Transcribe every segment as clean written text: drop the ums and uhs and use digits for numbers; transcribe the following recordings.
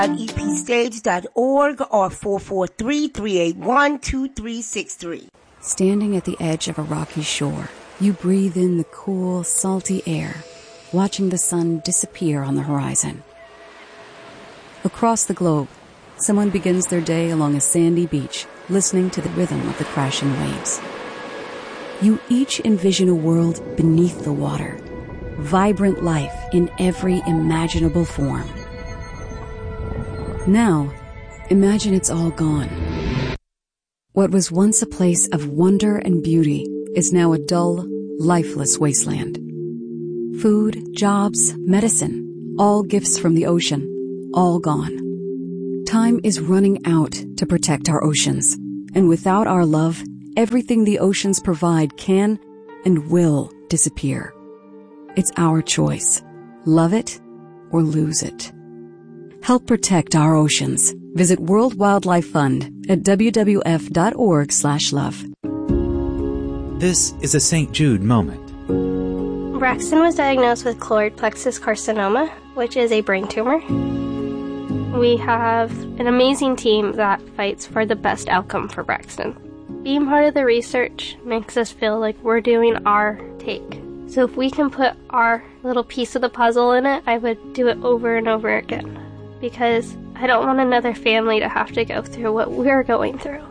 epstage.org or 443-381-2363. Standing at the edge of a rocky shore, you breathe in the cool, salty air, watching the sun disappear on the horizon. Across the globe, someone begins their day along a sandy beach, listening to the rhythm of the crashing waves. You each envision a world beneath the water, vibrant life in every imaginable form. Now, imagine it's all gone. What was once a place of wonder and beauty is now a dull, lifeless wasteland. Food, jobs, medicine, all gifts from the ocean, all gone. Time is running out to protect our oceans, and without our love, everything the oceans provide can and will disappear. It's our choice. Love it or lose it. Help protect our oceans. Visit World Wildlife Fund at wwf.org/love. This is a St. Jude moment. Braxton was diagnosed with choroid plexus carcinoma, which is a brain tumor. We have an amazing team that fights for the best outcome for Braxton. Being part of the research makes us feel like we're doing our take. So if we can put our little piece of the puzzle in it, I would do it over and over again. Because I don't want another family to have to go through what we're going through.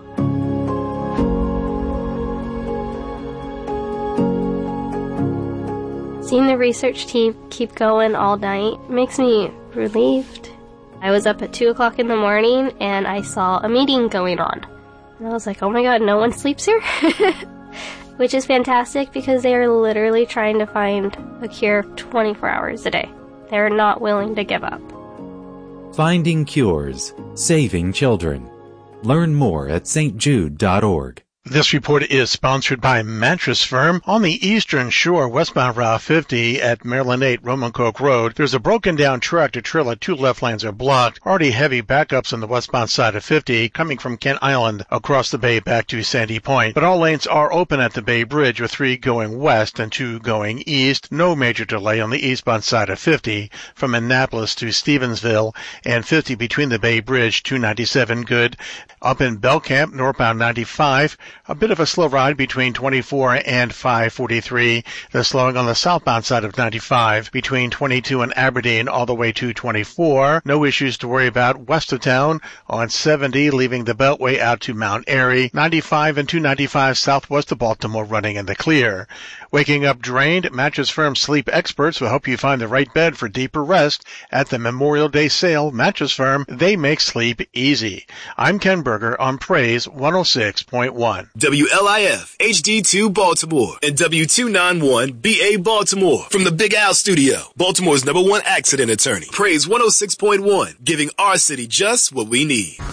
Seeing the research team keep going all night makes me relieved. I was up at 2 o'clock in the morning and I saw a meeting going on. And I was like, oh my god, no one sleeps here? Which is fantastic because they are literally trying to find a cure 24 hours a day. They're not willing to give up. Finding Cures, Saving Children. Learn more at stjude.org. This report is sponsored by Mattress Firm. On the eastern shore, westbound Route 50 at Maryland 8 Romancoke Road, there's a broken down tractor trailer. 2 left lanes are blocked. Already heavy backups on the westbound side of 50 coming from Kent Island across the bay back to Sandy Point. But all lanes are open at the Bay Bridge with 3 going west and 2 going east. No major delay on the eastbound side of 50 from Annapolis to Stevensville and 50 between the Bay Bridge. 297 good. Up in Belcamp, northbound 95. A bit of a slow ride between 24 and 543. The slowing on the southbound side of 95 between 22 and Aberdeen all the way to 24. No issues to worry about west of town on 70 leaving the Beltway out to Mount Airy. 95 and 295 southwest of Baltimore running in the clear. Waking up drained, Mattress Firm sleep experts will help you find the right bed for deeper rest at the Memorial Day sale. Mattress Firm, they make sleep easy. I'm Ken Berger on Praise 106.1. WLIF HD2 Baltimore and W291 BA Baltimore from the Big Al Studio, Baltimore's #1 accident attorney. Praise 106.1, giving our city just what we need.